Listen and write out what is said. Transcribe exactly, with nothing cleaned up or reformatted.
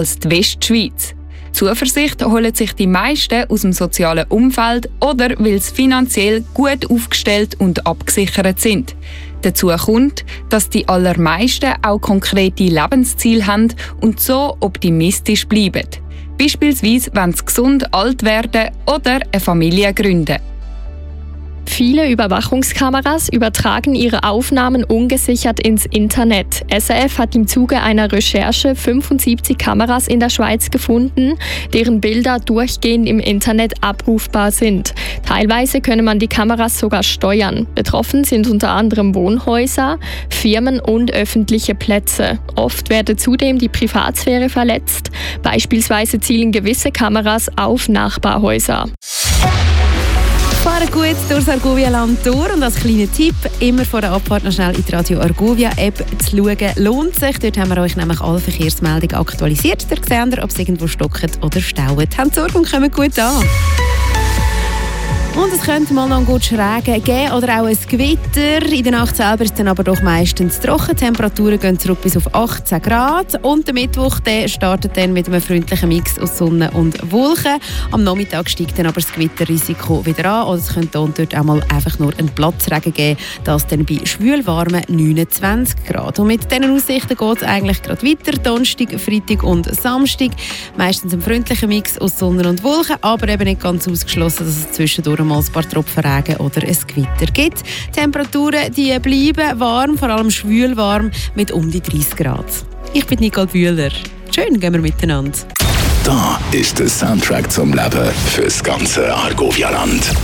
als die Westschweiz. Zuversicht holen sich die meisten aus dem sozialen Umfeld oder weil sie finanziell gut aufgestellt und abgesichert sind. Dazu kommt, dass die allermeisten auch konkrete Lebensziele haben und so optimistisch bleiben. Beispielsweise, wenn sie gesund alt werden oder eine Familie gründen. Viele Überwachungskameras übertragen ihre Aufnahmen ungesichert ins Internet. S R F hat im Zuge einer Recherche fünfundsiebzig Kameras in der Schweiz gefunden, deren Bilder durchgehend im Internet abrufbar sind. Teilweise könne man die Kameras sogar steuern. Betroffen sind unter anderem Wohnhäuser, Firmen und öffentliche Plätze. Oft werde zudem die Privatsphäre verletzt. Beispielsweise zielen gewisse Kameras auf Nachbarhäuser. Fahren gut durchs Argovia-Land durch und als kleiner Tipp, immer vor der Abfahrt noch schnell in die Radio Argovia-App zu schauen, lohnt sich. Dort haben wir euch nämlich alle Verkehrsmeldungen aktualisiert. Dort seht ihr, ob es irgendwo stockt oder staut. Habt Sorge und kommt gut an. Und es könnte mal noch einen guten Regen geben oder auch ein Gewitter. In der Nacht selber ist es dann aber doch meistens trocken. Die Temperaturen gehen zurück bis auf achtzehn Grad. Und der Mittwoch der startet dann mit einem freundlichen Mix aus Sonne und Wolken. Am Nachmittag steigt dann aber das Gewitterrisiko wieder an. Oder es könnte dann dort auch mal einfach nur einen Platzregen geben. Das dann bei schwülwarmen neunundzwanzig Grad. Und mit diesen Aussichten geht es eigentlich gerade weiter. Donnerstag, Freitag und Samstag. Meistens ein freundlicher Mix aus Sonne und Wolken. Aber eben nicht ganz ausgeschlossen, dass es zwischendurch mal ein paar Tropfen Regen oder ein Gewitter gibt. Die Temperaturen die bleiben warm, vor allem schwülwarm mit um die dreißig Grad. Ich bin Nicole Bühler. Schön gehen wir miteinander. Da ist der Soundtrack zum Leben fürs ganze Argovia-Land.